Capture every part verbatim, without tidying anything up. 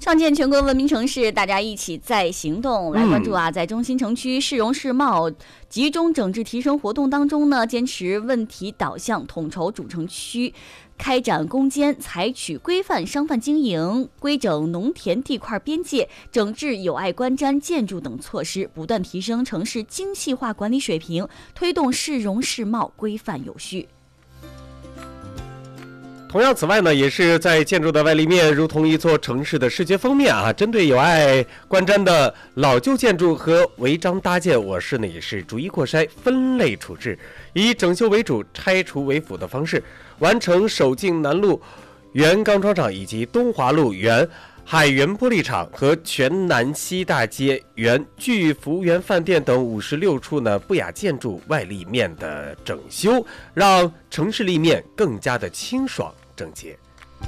创建全国文明城市，大家一起在行动。来关注啊，在中心城区市容市貌集中整治提升活动当中呢，坚持问题导向，统筹主城区开展攻坚，采取规范商贩经营、规整农田地块边界、整治有碍观瞻建筑等措施，不断提升城市精细化管理水平，推动市容市貌规范有序。 同样，此外呢，也是在建筑的外立面，如同一座城市的视觉封面啊，针对有碍观瞻的老旧建筑和违章搭建，我市呢也是逐一扩筛、分类处置，以整修为主、拆除为辅的方式，完成首敬南路原钢桩厂以及东华路原海源玻璃厂和全南西大街原聚福源饭店等五十六处呢不雅建筑外立面的整修，让城市立面更加的清爽整洁。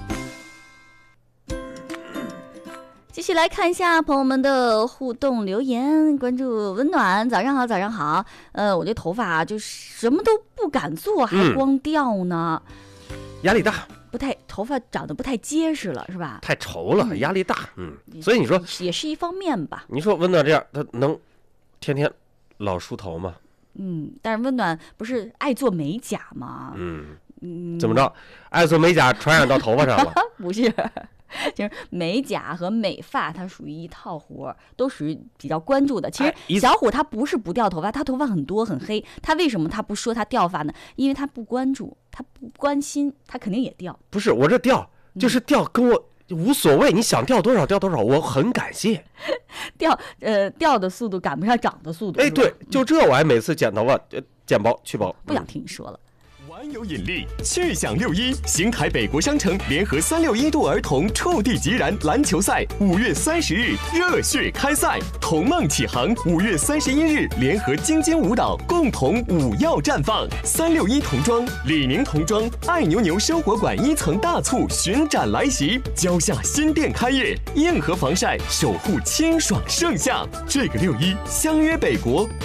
继续来看一下朋友们的互动留言，关注温暖，早上好，早上好。呃，我这头发啊，就什么都不敢做，还光掉呢， 嗯、压力大， 不太头发长得不太结实了，是吧？ 太稠了，嗯、压力大，嗯，所以你说也是一方面吧。 你说温暖这样，他能天天老梳头吗？ 嗯，但是温暖不是爱做美甲吗？ 嗯。嗯，怎么着？爱做美甲传染到头发上了？ 不是，就是美甲和美发，它属于一套活，都属于比较关注的。其实小虎他不是不掉头发，他头发很多很黑，他为什么他不说他掉发呢？因为他不关注，他不关心，他肯定也掉。 不是我这掉，就是掉跟我无所谓，你想掉多少掉多少，我很感谢。 掉呃掉的速度赶不上长的速度。 哎，对，就这我还每次剪头发剪薄去薄， 不想听你说了。 玩有引力，去享六一！邢台北国商城联合三六一度儿童触地即燃篮球赛，五月三十日热血开赛，童梦启航。五月三十一日联合京津舞蹈共同舞耀绽放。三六一童装、李宁童装、爱牛牛生活馆一层大促巡展来袭，蕉下新店开业，硬核防晒守护清爽盛夏。这个六一相约北国，